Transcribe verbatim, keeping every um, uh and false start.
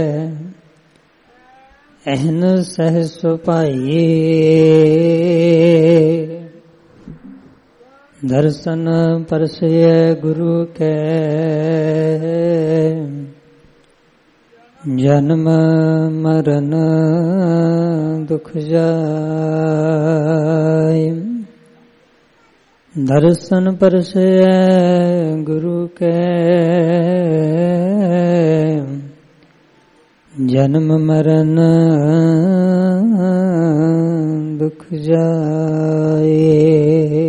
ਅਹਨ ਸਹਿ ਸੁਭਾਈ ਦਰਸ਼ਨ ਪਰਸੈ ਗੁਰੂ ਕੈ ਜਨਮ ਮਰਨ ਦੁਖ ਜਾਇ ਦਰਸ਼ਨ ਪਰਸੈ ਗੁਰੂ ਕੈ ਜਨਮ ਮਰਨ ਦੁਖ ਜਾਏ।